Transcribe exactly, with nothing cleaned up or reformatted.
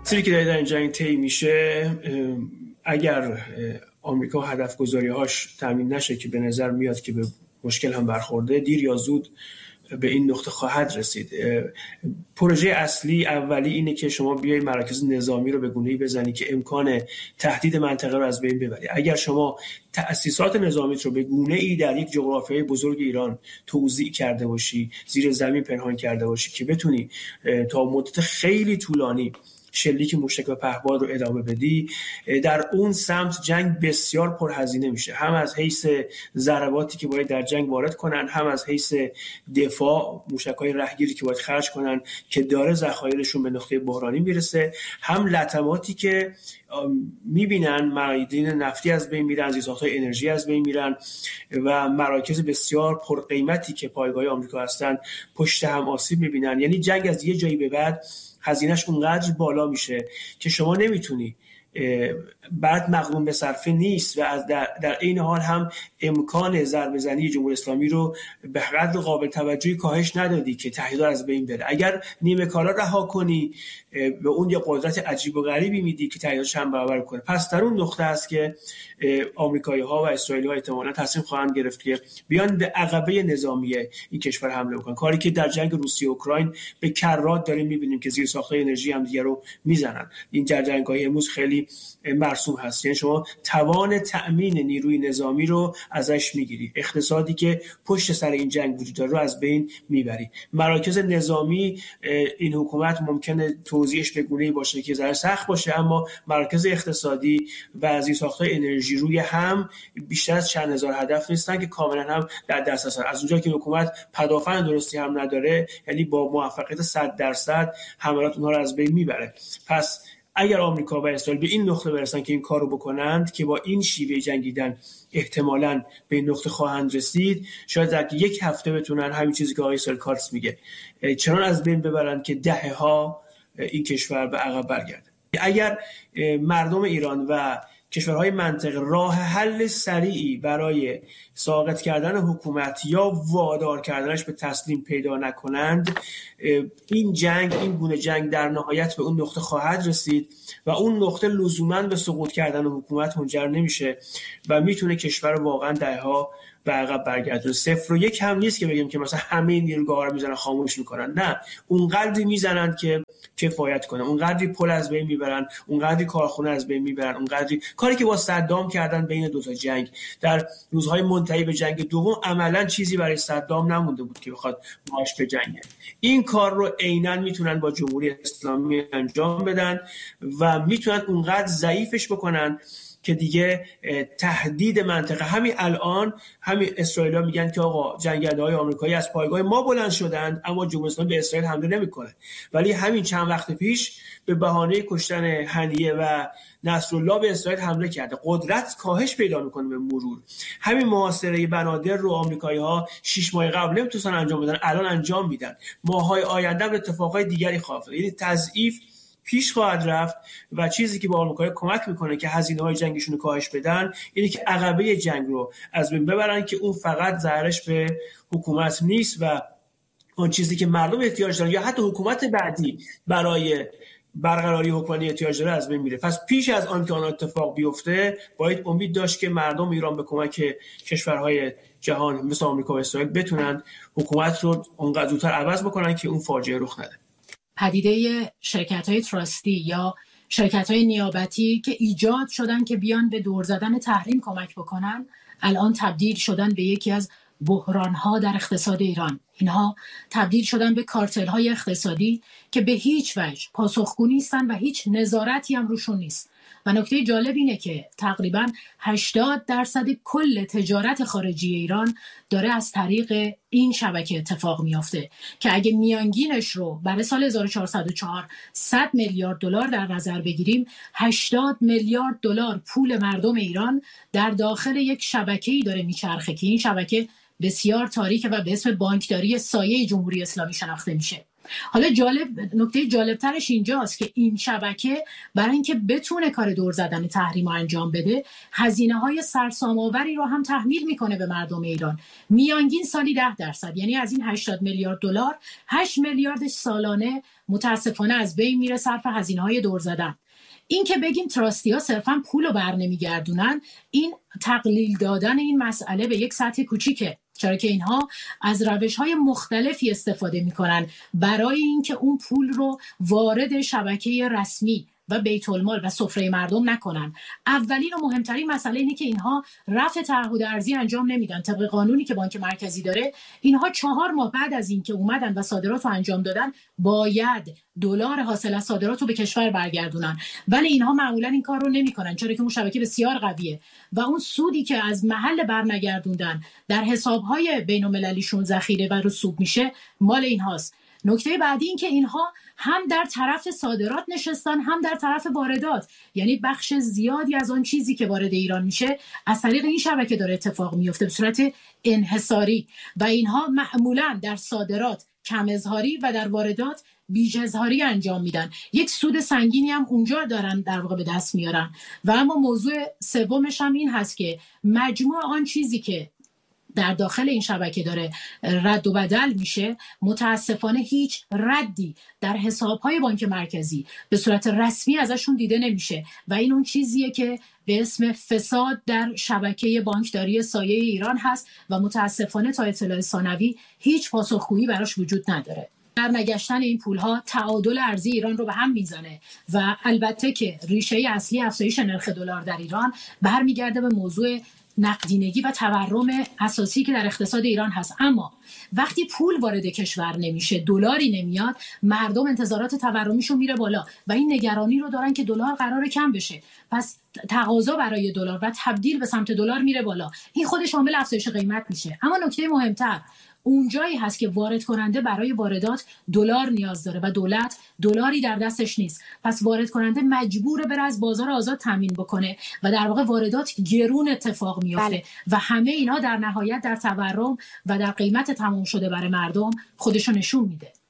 چیزی که در این جنگ طی میشه، اگر آمریکا هدف گذاری‌هاش تامین نشه که به نظر میاد که به مشکل هم برخورده، دیر یا زود به این نقطه خواهد رسید. پروژه اصلی اولی اینه که شما بیای مراکز نظامی رو به گونه‌ای بزنی که امکان تهدید منطقه رو از بین ببری. اگر شما تأسیسات نظامیت رو به گونه‌ای در یک جغرافیای بزرگ ایران توزیع کرده باشی، زیر زمین پنهان کرده باشی که بتونی تا مدت خیلی طولانی شلیک موشک و پهپاد رو ادامه بدی، در اون سمت جنگ بسیار پرهزینه میشه، هم از حیث ضرباتی که باید در جنگ وارد کنن، هم از حیث دفاع، موشک‌های رهگیری که باید خرج کنن که داره ذخایرشون به نقطه بحرانی میرسه، هم لطماتی که میبینن معادن نفتی از بین میرن، زیرساخت‌های انرژی از بین میرن و مراکز بسیار پرقیمتی که پایگاه آمریکا هستن پشت هم آسیب میبینن. یعنی جنگ از یه جایی به بعد هزینه‌اش اونقدر بالا میشه که شما نمیتونی، بعد مقرون به صرفه نیست و از در, در این حال هم امکان ضربه زنی جمهوری اسلامی رو به قدر قابل توجهی کاهش ندادی که تهدیدها از بین بره. اگر نیمه کالا رها کنی به اون یه قدرت عجیب و غریبی میدی که تهدیدها چند برابر کنه. پس در اون نقطه است که آمریکایی‌ها و اسرائیلی‌ها احتمالاً تصمیم خواهند گرفت که بیان به عقبه نظامی این کشور حمله بکنن، کاری که در جنگ روسیه و اوکراین به کرات داریم می‌بینیم که زیرساخت‌های انرژی هم دیگه رو میزنن. این در جنگ‌های امروز خیلی مرسوم هست. یعنی شما توان تأمین نیروی نظامی رو ازش میگیری، اقتصادی که پشت سر این جنگ وجود داره رو از بین میبری. مراکز نظامی این حکومت ممکنه توزیعش به گونه‌ای باشه که ذره سخت باشه، اما مراکز اقتصادی و زیرساخت‌های انرژی روی هم بیشتر از چند هزار هدف نیستن که کاملا هم در دست هستن. از اونجا که حکومت پدافند درستی هم نداره، یعنی با موفقیت صد درصد حملات اونها رو از بین میبره. پس اگر آمریکا و اسرائیل به این نقطه برسن که این کارو بکنند که با این شیوه جنگیدن احتمالاً به این نقطه خواهند رسید، شاید در یک هفته بتونن همین چیزی که آقای سالکارتس میگه چنان از بین ببرن که دهه‌ها این کشور به عقب برگرده. اگر مردم ایران و کشورهای منطقه راه حل سریعی برای ساقط کردن حکومت یا وادار کردنش به تسلیم پیدا نکنند، این جنگ، این گونه جنگ در نهایت به اون نقطه خواهد رسید و اون نقطه لزوماً به سقوط کردن حکومت منجر نمیشه و میتونه کشور واقعاً دهها به عقب برگردونه. صفر و یک هم نیست که بگیم که مثلا همه نیروگاه‌ها رو میزنن خاموش میکنن، نه، اونقدری میزنن که کفایت کنه، اونقدری پل از بین میبرن، اونقدری کارخونه از بین میبرن، اونقدری کاری که با صدام کردن بین دو تا جنگ در روزهای منتهی به جنگ دوم عملاً چیزی برای صدام نمونده بود که بخواد باهاش به جنگ. این کار رو عیناً میتونن با جمهوری اسلامی انجام بدن و میتونن اونقدر ضعیفش بکنن که دیگه تهدید منطقه. همین الان همین اسرائیلیا میگن که آقا جنگنده‌های آمریکایی از پایگاه ما بلند شدند اما جمهوری اسلامی به اسرائیل حمله نمیکنه، ولی همین چند وقت پیش به بهانه کشتن هنیه و نصرالله به اسرائیل حمله کرده. قدرت کاهش پیدا میکنه به مرور. همین محاصره بنادر رو آمریکایی‌ها شش ماه قبل نمیتونن انجام بدن، الان انجام میدن. ماهای آینده به اتفاقای دیگری خواهد افتاد. یعنی تضعیف پیش خواهد رفت و چیزی که به آمریکا کمک میکنه که هزینه‌های جنگشون رو کاهش بدن اینه که عقبه جنگ رو از بین ببرن که اون فقط ضررش به حکومت نیست و اون چیزی که مردم احتیاج دارن یا حتی حکومت بعدی برای برقراری حکمرانی احتیاج داره از بین میره. پس پیش از آن که آن اتفاق بیفته باید امید داشت که مردم ایران به کمک کشورهای جهان مثل آمریکا و اسرائیل بتونن حکومت رو اونقدر زودتر عوض بکنن که اون فاجعه رخ نده. پدیده شرکت‌های تراستی یا شرکت‌های نیابتی که ایجاد شدن که بیان به دور زدن تحریم کمک بکنن، الان تبدیل شدن به یکی از بحران‌ها در اقتصاد ایران. اینها تبدیل شدن به کارتل‌های اقتصادی که به هیچ وجه پاسخگو نیستن و هیچ نظارتی هم روشون نیست. و نکته جالب اینه که تقریباً هشتاد درصد کل تجارت خارجی ایران داره از طریق این شبکه اتفاق میافته که اگه میانگینش رو برای سال هزار و چهارصد و چهار صد میلیارد دلار در نظر بگیریم، هشتاد میلیارد دلار پول مردم ایران در داخل یک شبکه‌ای داره میچرخه که این شبکه بسیار تاریکه و به اسم بانکداری سایه جمهوری اسلامی شناخته میشه. حالا جالب نکته جالبترش اینجاست که این شبکه برای اینکه بتونه کار دور زدن تحریم انجام بده هزینه های سرسام‌آوری رو هم تحمیل میکنه به مردم ایران. میانگین سالی ده درصد، یعنی از این هشتاد میلیارد دلار هشت میلیارد سالانه متاسفانه از بین میره صرف هزینه های دور زدن. این که بگیم تراستی ها صرفا پول رو برنمیگردونن، این تقلیل دادن این مسئله به یک سطح کوچیکه، چرا که اینها از روش‌های مختلفی استفاده می‌کنن برای اینکه اون پول رو وارد شبکه رسمی و بیت المال و سفره مردم نکنن. اولین و مهمترین مسئله اینه که اینها رفع تعهد ارزی انجام نمیدن. طبق قانونی که بانک مرکزی داره، اینها چهار ماه بعد از اینکه اومدن و صادرات رو انجام دادن باید دلار حاصل از صادرات رو به کشور برگردونن، ولی اینها معمولا این کار رو نمیکنن، چرا که اون شبکه بسیار قویه و اون سودی که از محل برنگردوندن در حساب‌های بین‌المللیشون ذخیره و رسوب میشه مال اینهاست. نکته بعدی این که اینها هم در طرف صادرات نشستن هم در طرف واردات، یعنی بخش زیادی از آن چیزی که وارد ایران میشه از طریق این شبکه داره اتفاق میفته به صورت انحصاری و اینها معمولا در صادرات کم اظهاری و در واردات بیش اظهاری انجام میدن. یک سود سنگینی هم اونجا دارن در واقع به دست میارن. و اما موضوع سومش هم این هست که مجموع آن چیزی که در داخل این شبکه داره رد و بدل میشه متاسفانه هیچ ردی در حسابهای بانک مرکزی به صورت رسمی ازشون دیده نمیشه و این اون چیزیه که به اسم فساد در شبکه بانکداری سایه ایران هست و متاسفانه تا اطلاع ثانوی هیچ پاسخگویی براش وجود نداره. در نگشتن این پولها تعادل ارزی ایران رو به هم میزنه و البته که ریشه اصلی افزایش نرخ دلار در ایران برمیگرده به موضوع نقدینگی و تورم اساسی که در اقتصاد ایران هست. اما وقتی پول وارد کشور نمیشه، دلاری نمیاد، مردم انتظارات تورمیشون میره بالا و این نگرانی رو دارن که دلار قراره کم بشه، پس تقاضا برای دلار و تبدیل به سمت دلار میره بالا. این خودش عامل افزایش قیمت میشه. اما نکته مهمتر اونجایی هست که وارد کننده برای واردات دلار نیاز داره و دولت دلاری در دستش نیست، پس وارد کننده مجبوره بره از بازار آزاد تامین بکنه و در واقع واردات گرون اتفاق میفته بله. و همه اینا در نهایت در تورم و در قیمت تمام شده برای مردم خودشو نشون میده.